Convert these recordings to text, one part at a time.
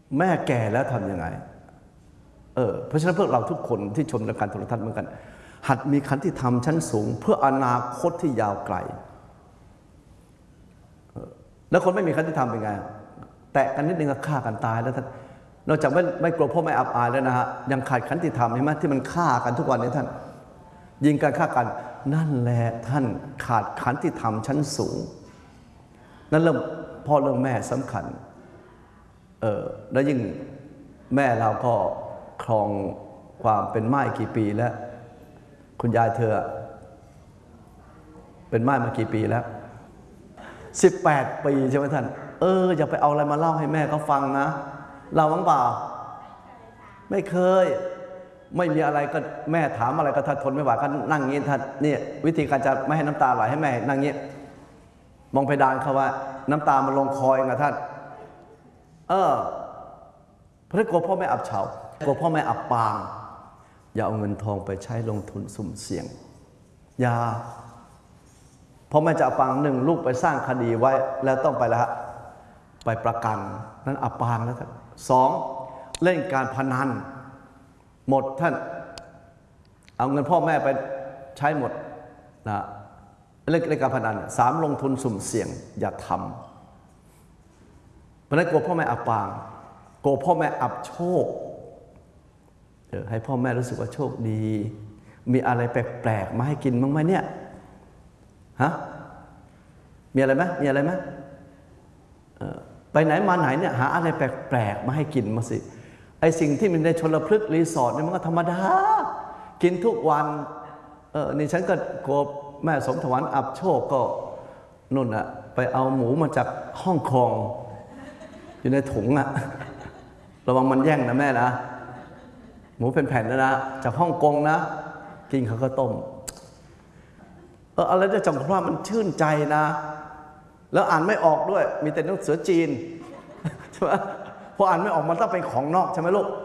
แม่แก่แล้วทำยังไงเพราะฉะนั้นพวกเราทุกคนที่ชมรายการโทรทัศน์เหมือนกันหัดมีขันติธรรมชั้นสูงเพื่ออนาคตที่ยาวไกลแล้วคนไม่มีขันติธรรมเป็นไงแตะกันนิดนึงก็ฆ่ากันตายแล้วท่านนอกจากไม่กลัวพ่อไม่อับอายแล้วนะฮะยังขาดขันติธรรมใช่ไหมที่มันฆ่ากันทุกวันนี้ท่านยิงกันฆ่ากันนั่นแหละท่านขาดขันติธรรมชั้นสูงนั่นเรื่องพ่อเรื่องแม่สำคัญแล้วยิ่งแม่เราก็ครองความเป็นม่ายกี่ปีแล้วคุณยายเธอเป็นม่ายมากี่ปีแล้ว18 ปีใช่ไหมท่านอย่าไปเอาอะไรมาเล่าให้แม่เขาฟังนะเราบ้างเปล่าไม่เคยไม่มีอะไรก็แม่ถามอะไรก็ถ้าทนไม่ไหวก็นั่งงี้ท่านนี่วิธีการจะไม่ให้น้ำตาไหลให้แม่นั่งงี้มองเพดานเขาว่าน้ำตามันลงคอเองนะท่านเพราะกลัวพ่อแม่อับเฉากลัวพ่อแม่อับปางอย่าเอาเงินทองไปใช้ลงทุนสุ่มเสี่ยงอย่าพ่อแม่จะอับปางหนึ่งลูกไปสร้างคดีไว้แล้วต้องไปแล้วไปประกันนั้นอับปางแล้วท่านสองเล่นการพนันหมดท่านเอาเงินพ่อแม่ไปใช้หมดนะเล่นการพนันสามลงทุนสุ่มเสี่ยงอย่าทำเพราะนั้นกลัวพ่อแม่อับปางกลัวพ่อแม่อับโชคให้พ่อแม่รู้สึกว่าโชคดีมีอะไรแปลกๆมาให้กินบ้างไหมเนี่ยฮะมีอะไรไหมมีอะไรไหมไปไหนมาไหนเนี่ยหาอะไรแปลกๆมาให้กินมาสิไอสิ่งที่มันในชลพฤกษ์รีสอร์ทเนี่ยมันก็ธรรมดากินทุกวันนี่ฉันก็กลัวแม่สมถวันอับโชคก็นุ่นอะไปเอาหมูมาจากฮ่องกงอยู่ในถุงอะระวังมันแย่งนะแม่นะหมูเป็นแผ่นนะจากฮ่องกงนะกินเขาก็ต้มอะไรจะจังหวะมันชื่นใจนะแล้วอ่านไม่ออกด้วยมีแต่หนังสือจีนใช่ไหมพออ่านไม่ออกมันต้องเป็นของนอกใช่ไหมลูก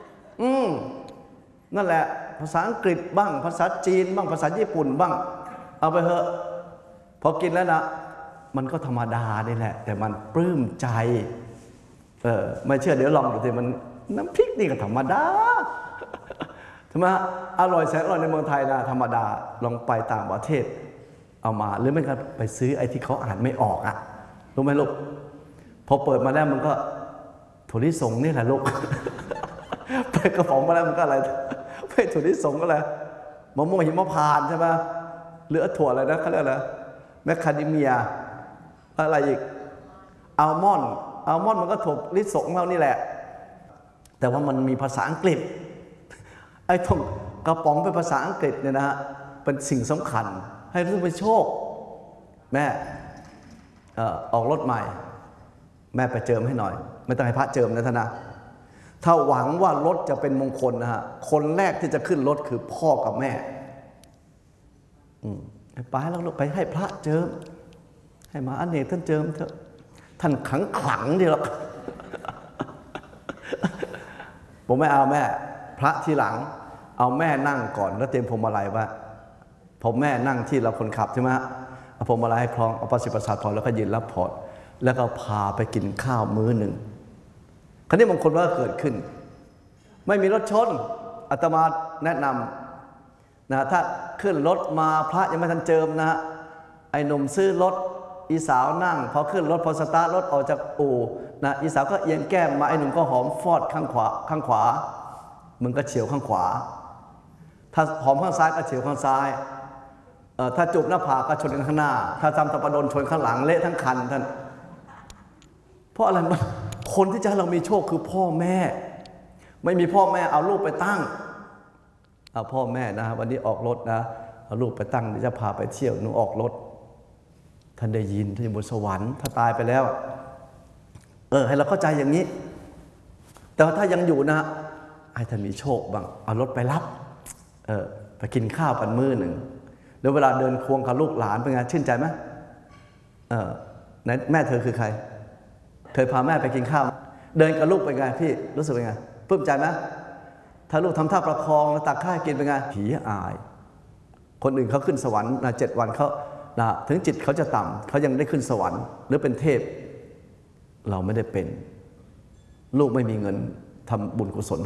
นั่นแหละภาษาอังกฤษบ้างภาษาจีนบ้างภาษาญี่ปุ่นบ้างเอาไปเถอะพอกินแล้วนะมันก็ธรรมดานี่แหละแต่มันปลื้มใจไม่เชื่อเดี๋ยวลองดูสิมันน้ำพริกนี่ก็ธรรมดาทำไมอร่อยแสนอร่อยในเมืองไทยนะธรรมดาลองไปต่างประเทศเอามาหรือไม่ก็ไปซื้อไอ้ที่เขาอ่านไม่ออกรู้ไหมลูกพอเปิดมาแล้วมันก็ถั่วลิสงนี่แหละลูกไปกระป๋องมาแล้วมันก็อะไรไปถั่วลิสงก็อะไรมะม่วงหิมพานต์ใช่ไหมหรือถั่วอะไรนะเขาเรียกอะไรแมคคาเดเมียอะไรอีกอัลมอนด์มันก็ถั่วลิสงเรานี่แหละแต่ว่ามันมีภาษาอังกฤษไอ้ถุงกระป๋องเป็นภาษาอังกฤษเนี่ยนะฮะเป็นสิ่งสำคัญให้รู้เป็นโชคแม่ออกรถใหม่แม่ไปเจิมให้หน่อยไม่ต้องให้พระเจิมนะท่านนะถ้าหวังว่ารถจะเป็นมงคลนะฮะคนแรกที่จะขึ้นรถคือพ่อกับแม่ไปแล้วลูกไปให้พระเจิมให้มาอเนกท่านเจิมเถอะท่านขลังดีหรอกผมไม่เอาแม่พระทีหลังเอาแม่นั่งก่อนแล้วเตรียมพวงมาลัยไว้ผมแม่นั่งที่เราคนขับใช่ไหมเอาพวงมาลัยให้คล้องเอาประสิทธิ์ประสาทพรแล้วก็ยืนรับพรแล้วก็พาไปกินข้าวมื้อหนึ่งคราวนี้มงคลว่าเกิดขึ้นไม่มีรถชนอาตมาแนะนำนะถ้าขึ้นรถมาพระยังไม่ทันเจิมนะไอ้หนุ่มซื้อรถอีสาวนั่งพอขึ้นรถพอสตาร์ทรถออกจากอู่นะอีสาวก็เอียงแก้มมาไอ้หนุ่มก็หอมฟอดข้างขวามึงก็เฉียวข้างขวาถ้าหอมข้างซ้ายก็เฉียวข้างซ้ายถ้าจูบหน้าผากก็ชนกันข้างหน้าถ้าทำตะปะดนชนข้างหลังเละทั้งคันท่านเพราะอะไรมันคนที่จะให้เรามีโชคคือพ่อแม่ไม่มีพ่อแม่เอาลูกไปตั้งพ่อแม่นะวันนี้ออกรถนะเอาลูกไปตั้งเดี๋ยวจะพาไปเที่ยวหนูออกรถท่านได้ยินท่านอยู่บนสวรรค์ถ้าตายไปแล้วให้เราเข้าใจอย่างนี้แต่ถ้ายังอยู่นะให้ท่านมีโชคบ้างเอารถไปรับไปกินข้าวกันมื้อหนึ่งแล้วเวลาเดินควงกับลูกหลานเป็นไงชื่นใจไหมไหนแม่เธอคือใครเธอพาแม่ไปกินข้าวเดินกับลูกเป็นไงพี่รู้สึกเป็นไงปลื้มใจไหมถ้าลูกทำท่าประคองแล้วตักข้าวกินเป็นไงผีอายคนอื่นเขาขึ้นสวรรค์7 วันเขาถึงจิตเขาจะต่ำเขายังได้ขึ้นสวรรค์หรือเป็นเทพเราไม่ได้เป็นลูกไม่มีเงินทำบุญกุศล